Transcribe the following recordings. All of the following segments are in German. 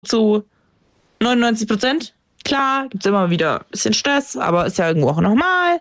zu 99%. Klar, gibt es immer wieder ein bisschen Stress, aber ist ja irgendwo auch normal.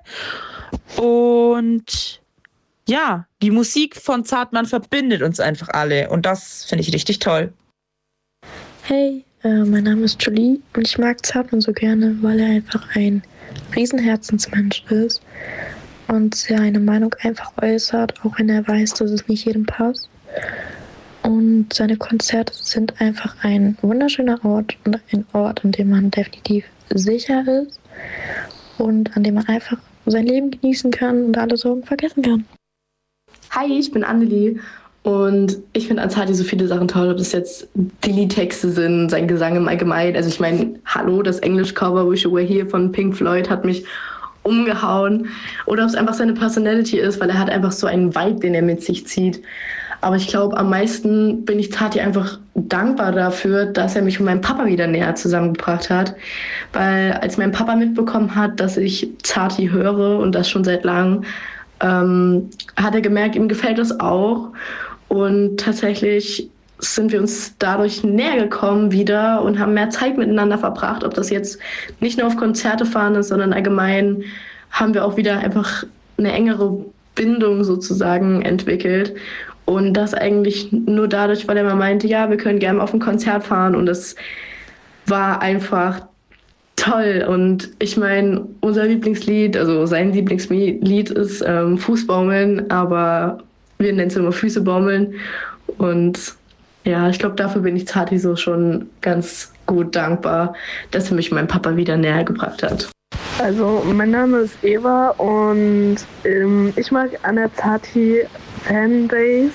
Und ja, die Musik von Zartmann verbindet uns einfach alle und das finde ich richtig toll. Hey, mein Name ist Julie und ich mag Zartmann so gerne, weil er einfach ein Riesenherzensmensch ist und seine Meinung einfach äußert, auch wenn er weiß, dass es nicht jedem passt. Und seine Konzerte sind einfach ein wunderschöner Ort und ein Ort, an dem man definitiv sicher ist und an dem man einfach sein Leben genießen kann und alle Sorgen vergessen kann. Hi, ich bin Annelie und ich finde an Zati so viele Sachen toll, ob das jetzt die Liedtexte sind, sein Gesang im Allgemeinen. Also ich meine, hallo, das Englisch-Cover Wish You Were Here von Pink Floyd hat mich umgehauen. Oder ob es einfach seine Personality ist, weil er hat einfach so einen Vibe, den er mit sich zieht. Aber ich glaube, am meisten bin ich Tati einfach dankbar dafür, dass er mich und meinen Papa wieder näher zusammengebracht hat. Weil als mein Papa mitbekommen hat, dass ich Tati höre und das schon seit langem, hat er gemerkt, ihm gefällt das auch. Und tatsächlich sind wir uns dadurch näher gekommen wieder und haben mehr Zeit miteinander verbracht. Ob das jetzt nicht nur auf Konzerte fahren ist, sondern allgemein haben wir auch wieder einfach eine engere Bindung sozusagen entwickelt. Und das eigentlich nur dadurch, weil er mal meinte, ja, wir können gerne auf ein Konzert fahren. Und es war einfach toll. Und ich meine, unser Lieblingslied, also sein Lieblingslied ist Fußbaumeln, aber wir nennen es immer Füße baumeln. Und ja, ich glaube, dafür bin ich Zati so schon ganz gut dankbar, dass er mich meinem Papa wieder näher gebracht hat. Also, mein Name ist Eva und ich mag an der Zati Fanbase,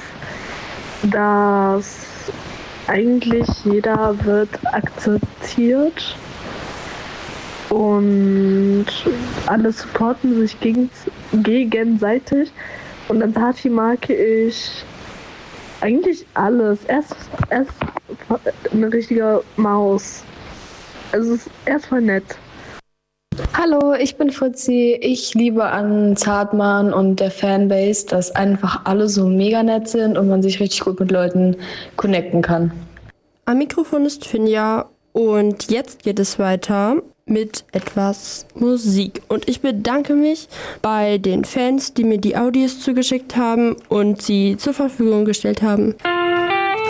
dass eigentlich jeder wird akzeptiert und alle supporten sich gegenseitig. Und an Tati mag ich eigentlich alles. Er ist eine richtige Maus. Also er ist voll nett. Hallo, ich bin Fritzi. Ich liebe an Zartmann und der Fanbase, dass einfach alle so mega nett sind und man sich richtig gut mit Leuten connecten kann. Am Mikrofon ist Finja und jetzt geht es weiter mit etwas Musik. Und ich bedanke mich bei den Fans, die mir die Audios zugeschickt haben und sie zur Verfügung gestellt haben.